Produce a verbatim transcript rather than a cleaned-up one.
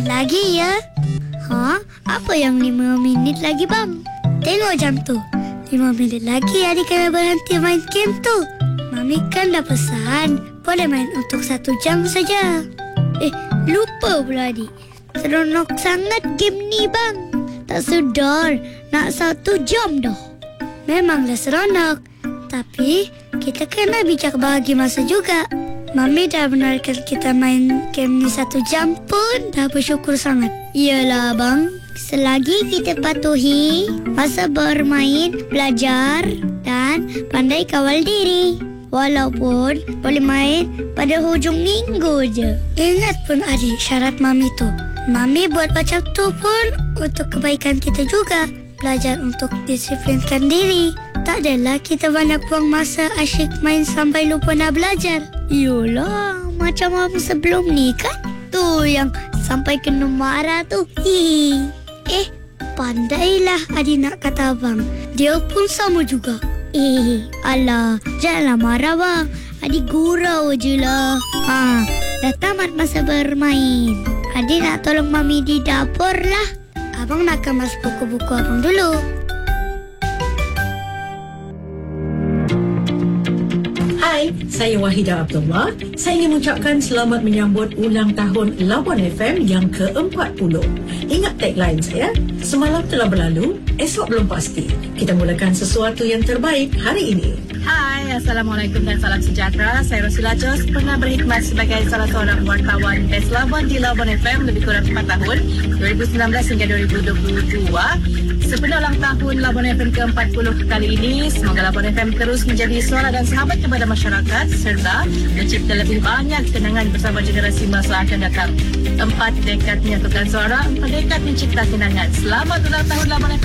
lagi ya. Ha? Apa yang lima minit lagi bang? Tengok jam tu. Lima minit lagi adik kena berhenti main game tu. Mami kan dah pesan boleh main untuk satu jam saja. Eh, lupa pula adik. Seronok sangat game ni bang. Tak sedar nak satu jam dah. Memanglah seronok. Tapi kita kena bijak bagi masa juga. Mami dah benarkan kita main game ni satu jam pun dah bersyukur sangat. Iyalah bang, selagi kita patuhi masa bermain, belajar dan pandai kawal diri. Walaupun boleh main pada hujung minggu je. Ingat pun adik syarat Mami tu. Mami buat macam tu pun untuk kebaikan kita juga. Belajar untuk disiplinkan diri. Tak adalah kita banyak buang masa asyik main sampai lupa nak belajar. Yolah, macam abang sebelum ni kan? Tu yang sampai kena marah tu. Hi. Eh, pandailah adik nak kata abang. Dia pun sama juga. Eh, alah, janganlah marah bang. Adik gurau je lah. Ha, dah tamat masa bermain. Adik nak tolong Mami di dapur lah. Abang nak kemas buku-buku abang dulu. Hai, saya Wahidah Abdullah. Saya ingin mengucapkan selamat menyambut ulang tahun Labuan F M yang ke empat puluh. Ingat tagline saya, semalam telah berlalu, esok belum pasti. Kita mulakan sesuatu yang terbaik hari ini. Hai, Assalamualaikum dan salam sejahtera. Saya Rosila Jos, pernah berkhidmat sebagai salah seorang wartawan Best Labuan di Labuan F M lebih kurang empat tahun, dua ribu sembilan belas hingga dua ribu dua puluh dua. Sepenuh ulang tahun Labuan F M ke empat puluh kali ini, semoga Labuan F M terus menjadi suara dan sahabat kepada masyarakat serta mencipta lebih banyak kenangan bersama generasi masa akan datang. Empat dekad menyatukan suara, empat dekad mencipta kenangan. Selamat ulang tahun Labuan F M.